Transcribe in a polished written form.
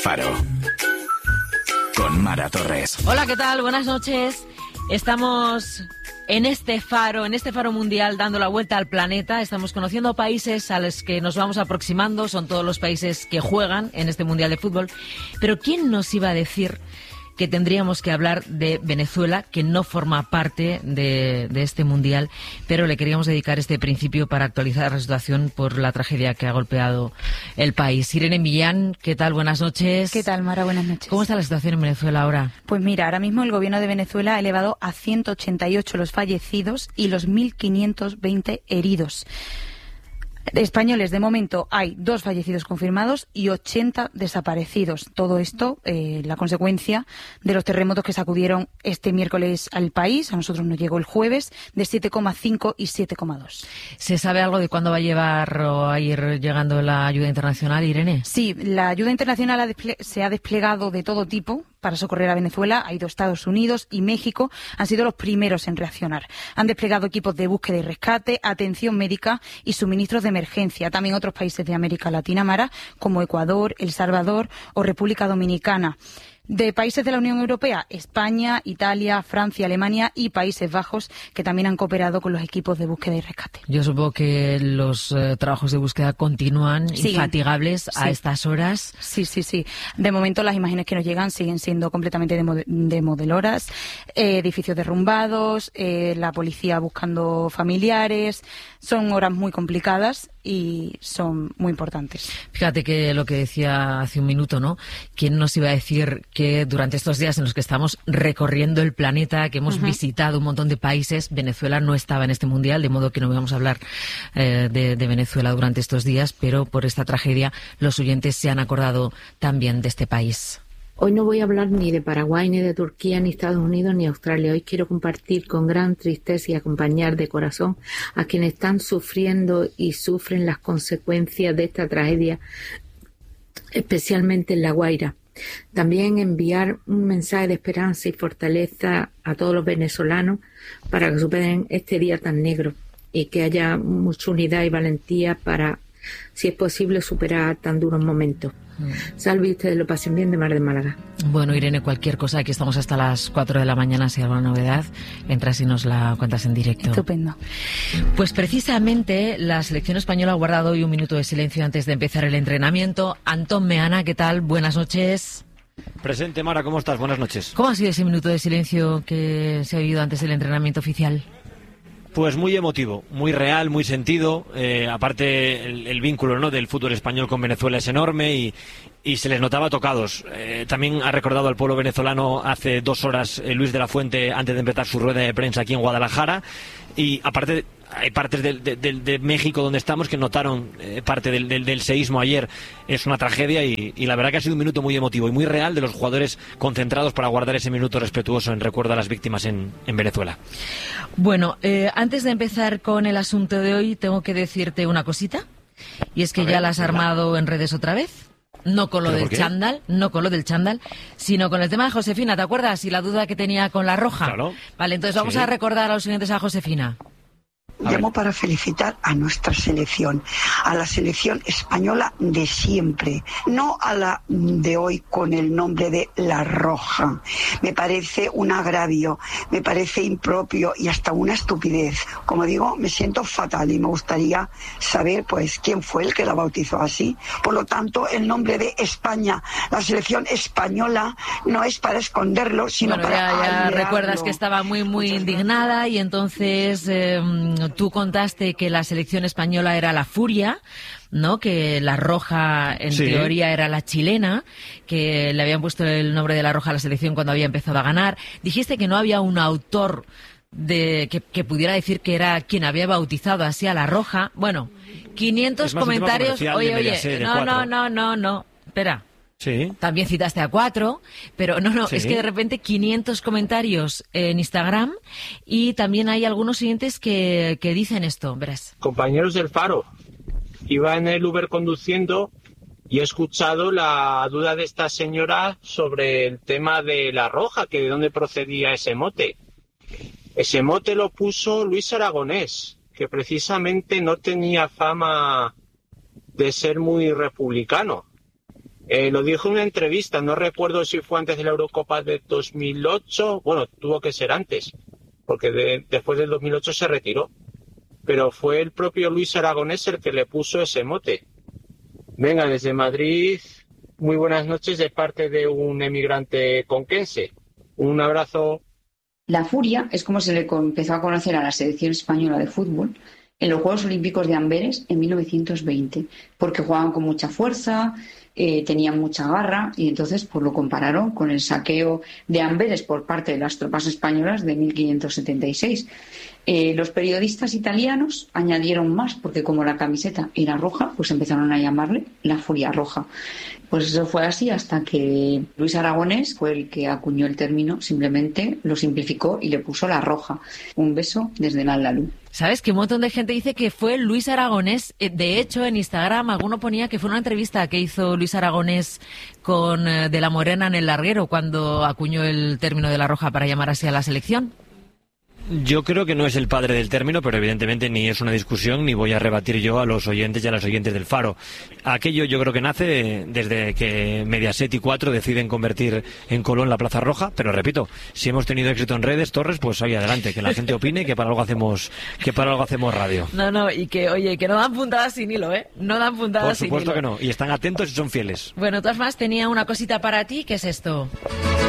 Faro. Con Mara Torres. Hola, ¿qué tal? Buenas noches. Estamos en este faro mundial, dando la vuelta al planeta. Estamos conociendo países a los que nos vamos aproximando. Son todos los países que juegan en este mundial de fútbol. Pero ¿quién nos iba a decir que tendríamos que hablar de Venezuela, que no forma parte de este mundial, pero le queríamos dedicar este principio para actualizar la situación por la tragedia que ha golpeado el país? Irene Millán, ¿qué tal? Buenas noches. ¿Qué tal, Mara? Buenas noches. ¿Cómo está la situación en Venezuela ahora? Pues mira, ahora mismo el gobierno de Venezuela ha elevado a 188 los fallecidos y los 1.520 heridos. Españoles, de momento, hay 2 fallecidos confirmados y 80 desaparecidos. Todo esto, la consecuencia de los terremotos que sacudieron este miércoles al país. A nosotros nos llegó el jueves, de 7,5 y 7,2. ¿Se sabe algo de cuándo va a llevar o a ir llegando la ayuda internacional, Irene? Sí, la ayuda internacional se ha desplegado de todo tipo para socorrer a Venezuela. Ha ido Estados Unidos y México, han sido los primeros en reaccionar. Han desplegado equipos de búsqueda y rescate, atención médica y suministros de emergencia. También otros países de América Latina, Mara, como Ecuador, El Salvador o República Dominicana. De países de la Unión Europea, España, Italia, Francia, Alemania y Países Bajos, que también han cooperado con los equipos de búsqueda y rescate. Yo supongo que los trabajos de búsqueda continúan infatigables a estas horas. Sí. De momento las imágenes que nos llegan siguen siendo completamente demoledoras. Edificios derrumbados, la policía buscando familiares. Son horas muy complicadas y son muy importantes. Fíjate que lo que decía hace un minuto, ¿no? ¿Quién nos iba a decir que durante estos días en los que estamos recorriendo el planeta, que hemos visitado un montón de países, Venezuela no estaba en este mundial, de modo que no vamos a hablar de Venezuela durante estos días, pero por esta tragedia los oyentes se han acordado también de este país? Hoy no voy a hablar ni de Paraguay, ni de Turquía, ni Estados Unidos, ni Australia. Hoy quiero compartir con gran tristeza y acompañar de corazón a quienes están sufriendo y sufren las consecuencias de esta tragedia, especialmente en La Guaira. También enviar un mensaje de esperanza y fortaleza a todos los venezolanos para que superen este día tan negro y que haya mucha unidad y valentía para, si es posible, superar tan duros momentos. Salve y ustedes lo pasen bien, de Mar de Málaga. Bueno, Irene, cualquier cosa, aquí estamos hasta las 4 de la mañana, si hay alguna novedad, entras y nos la cuentas en directo. Estupendo. Pues precisamente la selección española ha guardado hoy un minuto de silencio antes de empezar el entrenamiento. Antón Meana, ¿qué tal? Buenas noches. Presente, Mara, ¿cómo estás? Buenas noches. ¿Cómo ha sido ese minuto de silencio que se ha vivido antes del entrenamiento oficial? Pues muy emotivo, muy real, muy sentido. Aparte, el vínculo, ¿no?, del fútbol español con Venezuela es enorme y se les notaba tocados. También ha recordado al pueblo venezolano hace 2 horas Luis de la Fuente antes de empezar su rueda de prensa aquí en Guadalajara. Y aparte, hay partes de México donde estamos que notaron parte del seísmo ayer. Es una tragedia y la verdad que ha sido un minuto muy emotivo y muy real de los jugadores concentrados para guardar ese minuto respetuoso en recuerdo a las víctimas en Venezuela. Bueno, antes de empezar con el asunto de hoy, tengo que decirte una cosita, y es que ya la has armado en redes otra vez. No con lo del chándal, sino con el tema de Josefina, ¿te acuerdas? Y la duda que tenía con la roja. Claro. Vale, entonces vamos a recordar a los oyentes a Josefina. Llamo para felicitar a nuestra selección, a la selección española de siempre, no a la de hoy con el nombre de La Roja. Me parece un agravio, me parece impropio y hasta una estupidez. Como digo, me siento fatal y me gustaría saber pues quién fue el que la bautizó así. Por lo tanto, el nombre de España, la selección española, no es para esconderlo, sino para ya recuerdas que estaba muy indignada y entonces tú contaste que la selección española era la Furia, ¿no? Que la Roja en teoría era la chilena, que le habían puesto el nombre de la Roja a la selección cuando había empezado a ganar. Dijiste que no había un autor que pudiera decir que era quien había bautizado así a la Roja. Bueno, 500 comentarios. Oye, no, espera. Sí. También citaste a 4, pero no, es que de repente 500 comentarios en Instagram y también hay algunos siguientes que dicen esto, verás. Compañeros del Faro, iba en el Uber conduciendo y he escuchado la duda de esta señora sobre el tema de La Roja, que de dónde procedía ese mote. Ese mote lo puso Luis Aragonés, que precisamente no tenía fama de ser muy republicano. Lo dijo en una entrevista, no recuerdo si fue antes de la Eurocopa de 2008, bueno, tuvo que ser antes, porque después del 2008 se retiró, pero fue el propio Luis Aragonés el que le puso ese mote. Venga, desde Madrid, muy buenas noches de parte de un emigrante conquense. Un abrazo. La furia es como se le empezó a conocer a la selección española de fútbol en los Juegos Olímpicos de Amberes en 1920, porque jugaban con mucha fuerza, tenían mucha garra, y entonces pues lo compararon con el saqueo de Amberes por parte de las tropas españolas de 1576. Los periodistas italianos añadieron más, porque como la camiseta era roja, pues empezaron a llamarle la Furia Roja. Pues eso fue así hasta que Luis Aragonés fue el que acuñó el término, simplemente lo simplificó y le puso la roja. Un beso desde el Al-Lalú. ¿Sabes que un montón de gente dice que fue Luis Aragonés? De hecho, en Instagram alguno ponía que fue una entrevista que hizo Luis Aragonés con De la Morena en El Larguero cuando acuñó el término de la roja para llamar así a la selección. Yo creo que no es el padre del término, pero evidentemente ni es una discusión, ni voy a rebatir yo a los oyentes y a las oyentes del Faro. Aquello yo creo que nace desde que Mediaset y 4 deciden convertir en Colón la Plaza Roja, pero repito, si hemos tenido éxito en redes, Torres, pues ahí adelante, que la gente opine, que para algo hacemos radio. No, y que, oye, que no dan puntadas sin hilo, ¿eh? No dan puntadas sin hilo. Por supuesto que no, y están atentos y son fieles. Bueno, de todas maneras, tenía una cosita para ti, ¿qué es esto?